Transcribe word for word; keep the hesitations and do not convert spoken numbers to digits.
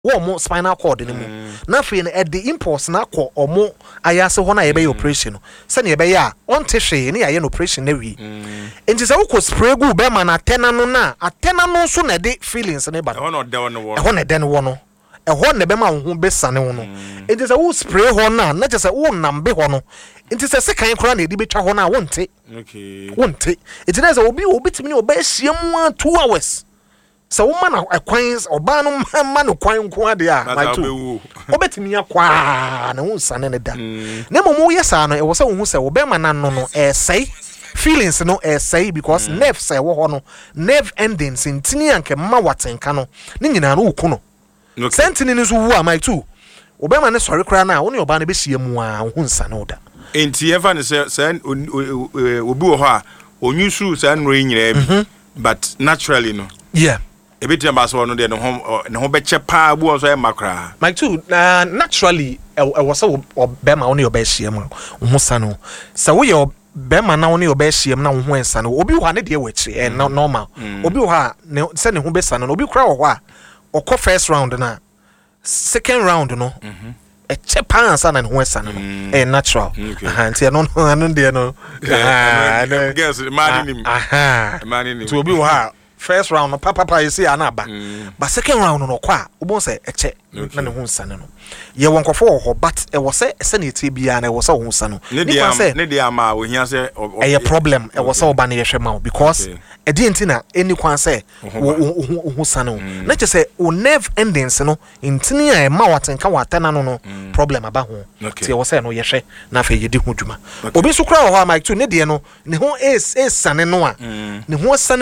wo mo spinal cord ni mu na fe no at the impulse na kɔ omo ayase ho na ye be operation se na ye be ya on te hwe ne ya ye no operation na wi enti se wo ko spray gu be ma na atena no na atena no so na de feelings ne ba e ho no de no wo e ho na de no wo no e ho na be ma ho be sane wo no enti se wo spray ho na na je se wo nam be ho no enti se se kan kora na edi betwa ho na wo nte okay wo nte enti na se obi obi timi ne oba hia two hours so woman a kwans oba no ma no kwan nko ade a my two obetimi akwa na wonsane ne da na momo ye sa no e wo se wo hu se wo be ma na no no e sei feelings no e sei because mm. nerve say wo ho no nerve endings intini anke ma watenka no ne nyina no wuku no sentini ni so wu a my two obe ma ne sori kra na wo ne oba na be hia mu a wo nsane oda enti ever ne se se obi wo ho a onyusu se nro nyina bi but naturally no yeah ebeti ambaso no de no ho ne ho beche pa bu so e makra my two na naturally e was so obema woni obehia mu ho sano so wo ye bema na woni obehia mu na ho ensa no obi ho ne de wachi e normal obi ho a se ne ho besano no obi kra ho a okọ first round na second round no e che pa ansa na ho ensa no e natural aha nti no no de no ah guess imagine him aha imagine him to obi ho a first round no papa papa you see anaba mm. but second round no kwa obo say eche na ne ho nsane no ye wonkofo ho but e wo say se na eti bia na e wo say ho nsane ne dia ne dia ma wo hia say e problem e wo say oba na ye hwe ma because e di ntina eni kwan say wo ho nsane na che say o nerve endings no ntini a e ma watenka watena no no problem aba ho ti wo say no ye hwe na fa ye di ho dwuma obi so kra ho a Mike two ne dia no ne ho es es sane no a ne ho sane